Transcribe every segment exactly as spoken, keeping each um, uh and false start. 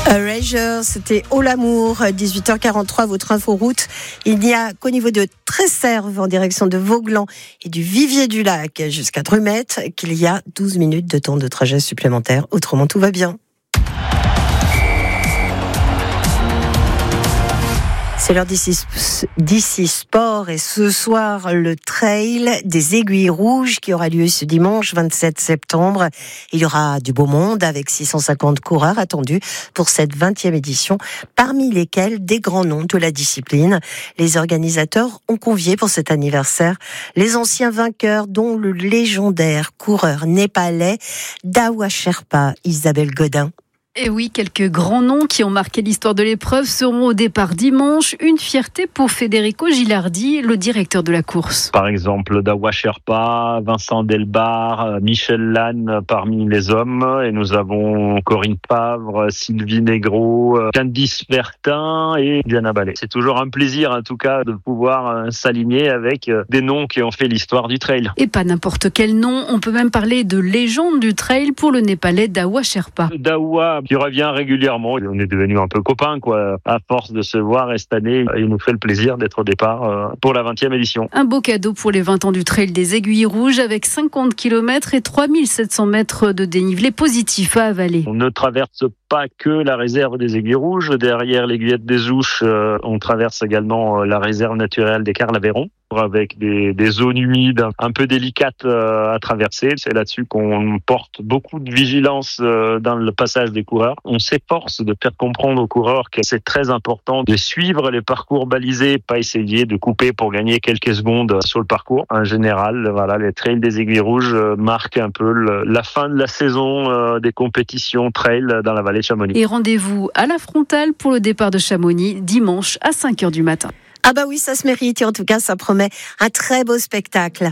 Erasure, c'était Haut l'Amour, dix-huit heures quarante-trois, votre inforoute. Il n'y a qu'au niveau de Tresserve, en direction de Vauglan et du Vivier du Lac jusqu'à Drumette, qu'il y a douze minutes de temps de trajet supplémentaire. Autrement, tout va bien. C'est l'heure d'ici, d'ici Sport et ce soir, le trail des Aiguilles Rouges qui aura lieu ce dimanche vingt-sept septembre. Il y aura du beau monde avec six cent cinquante coureurs attendus pour cette vingtième édition, parmi lesquels des grands noms de la discipline. Les organisateurs ont convié pour cet anniversaire les anciens vainqueurs, dont le légendaire coureur népalais Dawa Sherpa, Isabelle Godin. Et oui, quelques grands noms qui ont marqué l'histoire de l'épreuve seront au départ dimanche. Une fierté pour Federico Gilardi, le directeur de la course. Par exemple, Dawa Sherpa, Vincent Delbar, Michel Lannes parmi les hommes. Et nous avons Corinne Pavre, Sylvie Negro, Candice Bertin et Diana Ballet. C'est toujours un plaisir, en tout cas, de pouvoir s'aligner avec des noms qui ont fait l'histoire du trail. Et pas n'importe quel nom. On peut même parler de légende du trail pour le Népalais Dawa Sherpa. Dawa qui revient régulièrement. On est devenus un peu copains, quoi, à force de se voir. Et cette année, il nous fait le plaisir d'être au départ pour la vingtième édition. Un beau cadeau pour les vingt ans du trail des Aiguilles Rouges avec cinquante kilomètres et trois mille sept cents mètres de dénivelé positif à avaler. On ne traverse pas que la réserve des Aiguilles Rouges. Derrière l'aiguillette des Ouches, on traverse également la réserve naturelle des Carles-Aveyron, avec des, des zones humides un peu délicates à traverser. C'est là-dessus qu'on porte beaucoup de vigilance dans le passage des coureurs. On s'efforce de faire comprendre aux coureurs que c'est très important de suivre les parcours balisés, pas essayer de couper pour gagner quelques secondes sur le parcours. En général, voilà, les trails des Aiguilles Rouges marquent un peu le, la fin de la saison des compétitions trail dans la vallée de Chamonix. Et rendez-vous à la frontale pour le départ de Chamonix dimanche à cinq heures du matin. Ah bah oui, ça se mérite et en tout cas, ça promet un très beau spectacle.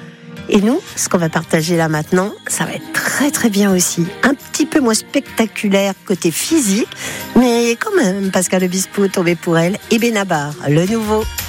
Et nous, ce qu'on va partager là maintenant, ça va être très très bien aussi. Un petit peu moins spectaculaire côté physique, mais quand même, Pascal Obispo tombé pour elle et Benabar, le nouveau.